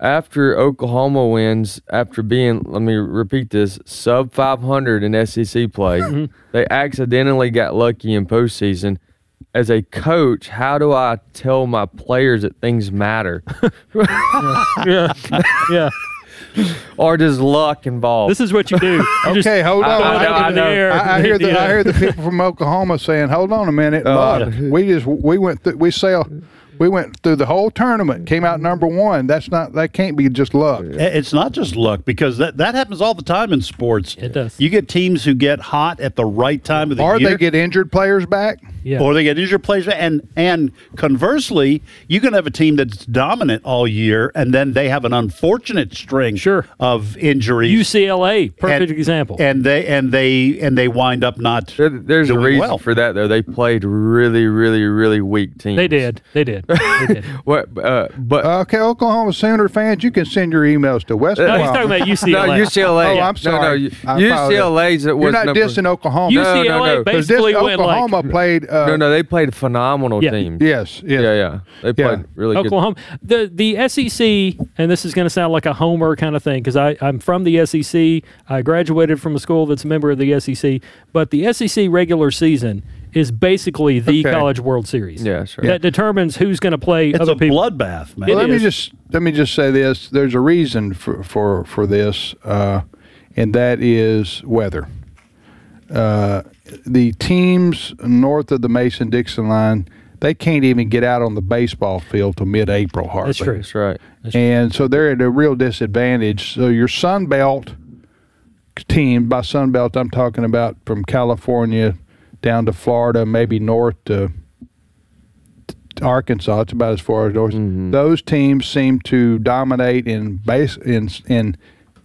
after Oklahoma wins, after being, let me repeat this, sub 500 in SEC play, they accidentally got lucky in postseason. As a coach, how do I tell my players that things matter? Yeah. Or does luck involved? This is what you do. Okay, hold on. I hear the people from Oklahoma saying, "Hold on a minute, we went through the whole tournament, came out number one. That can't be just luck. It's not just luck, because that happens all the time in sports. It does. You get teams who get hot at the right time of the year. Or they get injured players back. Yeah. Or they get injured players back. And conversely, you can have a team that's dominant all year, and then they have an unfortunate string of injuries. UCLA, perfect example. And they wind up not There's a doing reason well. for that, though. They played really, really, really weak teams. They did. Okay, Oklahoma Sooner fans, you can send your emails to West. No, he's talking about UCLA. No, UCLA. Oh, I'm sorry. UCLA's. You're not dissing Oklahoma. UCLA basically went Oklahoma played. No, they played phenomenal teams. Yes. Yeah. They played really Oklahoma. The SEC, and this is going to sound like a homer kind of thing, because I'm from the SEC. I graduated from a school that's a member of the SEC, but the SEC regular season is basically the College World Series. Yeah, sure. That determines who's going to play It's other people. a bloodbath, man. Well, let me just say this. There's a reason for this, and that is weather. The teams north of the Mason-Dixon line, they can't even get out on the baseball field till mid-April hardly. That's true. That's right. And so they're at a real disadvantage. So your Sun Belt team, by Sun Belt I'm talking about from California down to Florida, maybe north to Arkansas. It's about as far as north. Mm-hmm. Those teams seem to dominate in baseball and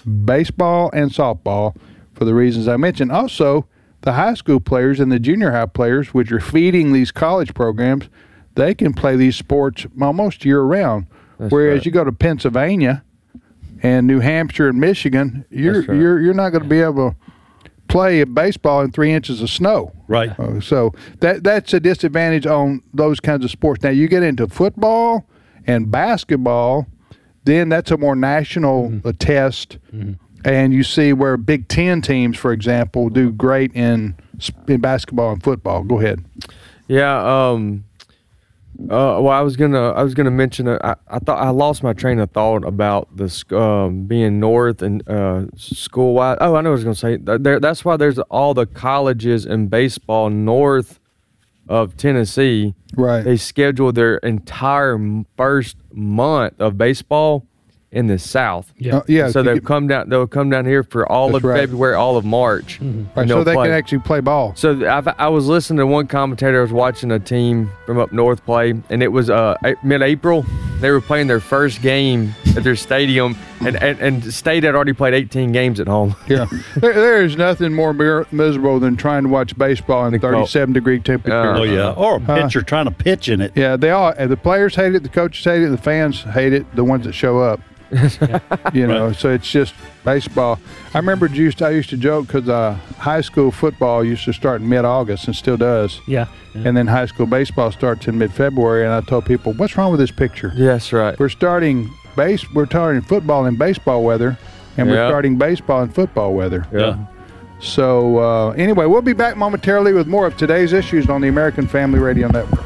softball for the reasons I mentioned. Also, the high school players and the junior high players, which are feeding these college programs, they can play these sports almost year-round. Whereas you go to Pennsylvania and New Hampshire and Michigan, you're not going to be able to play baseball in 3 inches of snow. Right. So that's a disadvantage on those kinds of sports. Now, you get into football and basketball, then that's a more national test. Mm-hmm. And you see where Big Ten teams, for example, do great in basketball and football. Go ahead. Yeah. Well, I was gonna mention. I thought I lost my train of thought about this being north and school wide. Oh, I know what I was gonna say. That's why there's all the colleges in baseball north of Tennessee. Right. They schedule their entire first month of baseball in the South. Yeah. So they'll come down here for all of February, all of March. Mm-hmm. Right, so they can actually play ball. So I was listening to one commentator. I was watching a team from up north play, and it was mid-April. They were playing their first game at their stadium, and State had already played 18 games at home. Yeah. There is nothing more miserable than trying to watch baseball in 37-degry temperature. Oh, yeah. Or a pitcher trying to pitch in it. Yeah, they all. The players hate it, the coaches hate it, the fans hate it, the ones that show up. So it's just baseball. I remember I used to joke because high school football used to start in mid-August and still does. Yeah. And then high school baseball starts in mid-February, and I told people, what's wrong with this picture? Yes, right. We're starting football in baseball weather, and we're starting baseball in football weather. Yeah. So anyway, we'll be back momentarily with more of today's issues on the American Family Radio Network.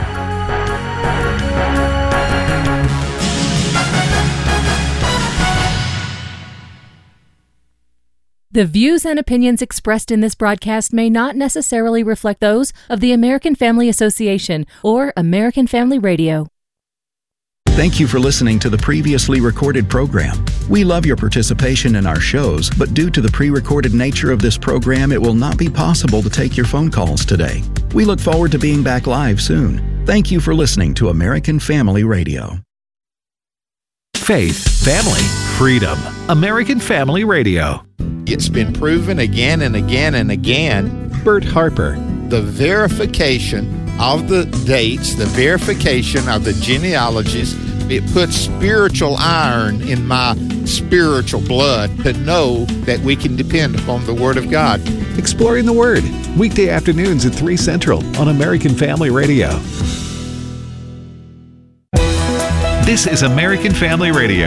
The views and opinions expressed in this broadcast may not necessarily reflect those of the American Family Association or American Family Radio. Thank you for listening to the previously recorded program. We love your participation in our shows, but due to the pre-recorded nature of this program, it will not be possible to take your phone calls today. We look forward to being back live soon. Thank you for listening to American Family Radio. Faith, family, freedom. American Family Radio. It's been proven again and again and again. Bert Harper. The verification of the dates, the verification of the genealogies, it puts spiritual iron in my spiritual blood to know that we can depend upon the Word of God. Exploring the Word, weekday afternoons at 3 Central on American Family Radio. This is American Family Radio.